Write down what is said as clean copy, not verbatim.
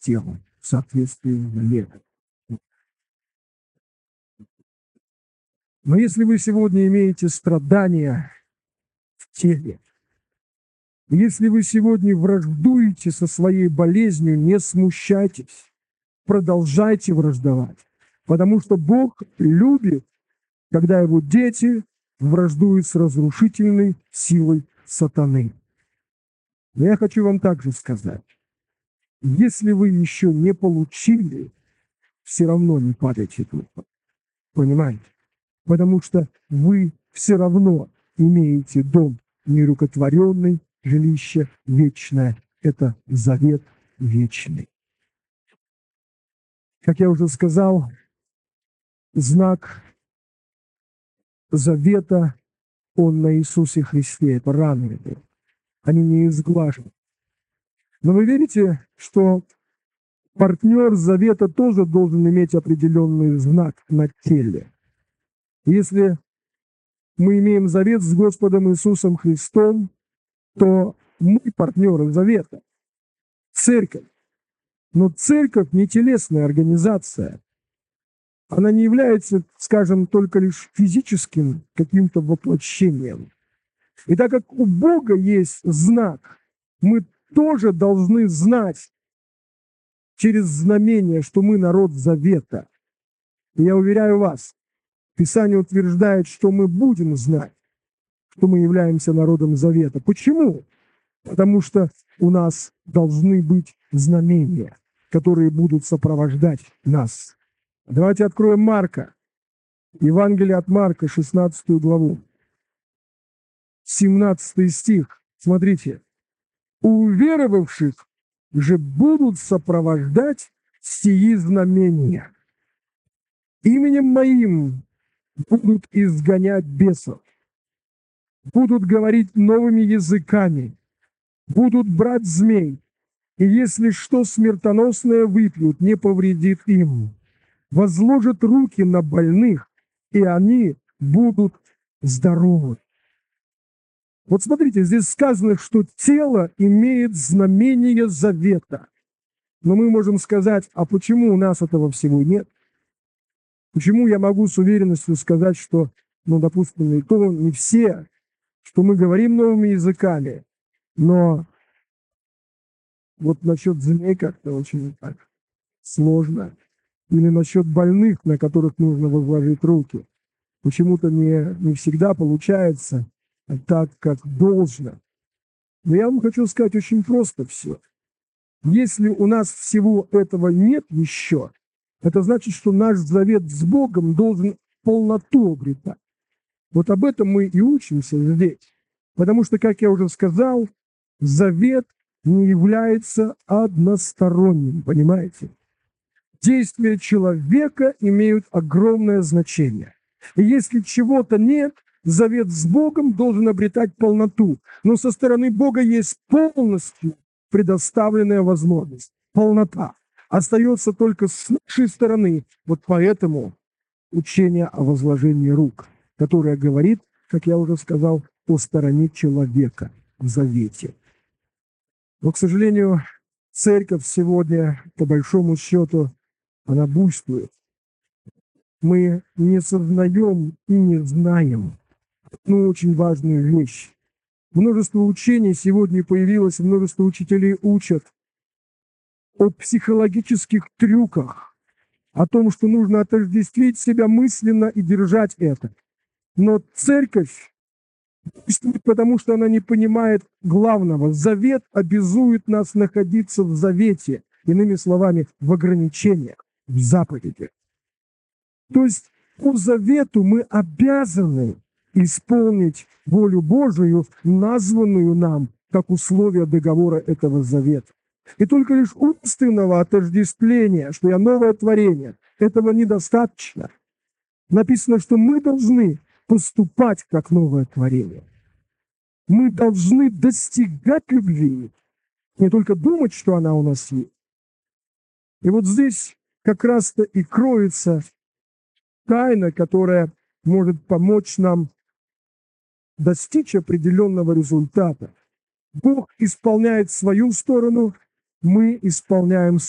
тело в соответствии с заветом. Но если вы сегодня имеете страдания в теле, если вы сегодня враждуете со своей болезнью, не смущайтесь, продолжайте враждовать, потому что Бог любит, когда его дети враждуют с разрушительной силой сатаны. Но я хочу вам также сказать, если вы еще не получили, все равно не падайте духом. Понимаете? Потому что вы все равно имеете дом нерукотворенный, жилище вечное. Это завет вечный. Как я уже сказал, знак завета, он на Иисусе Христе. Это раны. Они не изглажены. Но вы верите, что партнер завета тоже должен иметь определенный знак на теле? Если мы имеем завет с Господом Иисусом Христом, то мы партнеры завета, церковь. Но церковь не телесная организация. Она не является, скажем, только лишь физическим каким-то воплощением. И так как у Бога есть знак, мы тоже должны знать через знамение, что мы народ завета. И я уверяю вас, Писание утверждает, что мы будем знать, что мы являемся народом завета. Почему? Потому что у нас должны быть знамения, которые будут сопровождать нас. Давайте откроем Марка, Евангелие от Марка, 16 главу, 17 стих. Смотрите. «Уверовавших же будут сопровождать сии знамения. Именем моим будут изгонять бесов, будут говорить новыми языками, будут брать змей, и если что смертоносное выпьют, не повредит им. Возложат руки на больных, и они будут здоровы». Вот смотрите, здесь сказано, что тело имеет знамение завета. Но мы можем сказать, а почему у нас этого всего нет? Почему я могу с уверенностью сказать, что, допустим, и то не все, что мы говорим новыми языками, но вот насчет змей как-то очень так сложно. Или насчет больных, на которых нужно возложить руки. Почему-то не всегда получается так, как должно. Но я вам хочу сказать очень просто все. Если у нас всего этого нет еще, это значит, что наш завет с Богом должен полноту обретать. Вот об этом мы и учимся здесь. Потому что, как я уже сказал, завет не является односторонним, понимаете? Действия человека имеют огромное значение. И если чего-то нет, завет с Богом должен обретать полноту. Но со стороны Бога есть полностью предоставленная возможность, полнота. Остается только с нашей стороны. Вот поэтому учение о возложении рук, которое говорит, как я уже сказал, о стороне человека в завете. Но, к сожалению, церковь сегодня, по большому счету, она буйствует. Мы не сознаем и не знаем одну очень важную вещь. Множество учений сегодня появилось, множество учителей учат о психологических трюках, о том, что нужно отождествить себя мысленно и держать это. Но церковь действует, потому что она не понимает главного. Завет обязует нас находиться в завете, иными словами, в ограничениях, в заповедях. То есть по завету мы обязаны исполнить волю Божию, названную нам как условие договора этого завета. И только лишь умственного отождествления, что я новое творение, этого недостаточно. Написано, что мы должны поступать как новое творение. Мы должны достигать любви, не только думать, что она у нас есть. И вот здесь как раз-то и кроется тайна, которая может помочь нам достичь определенного результата. Бог исполняет свою сторону, мы исполняем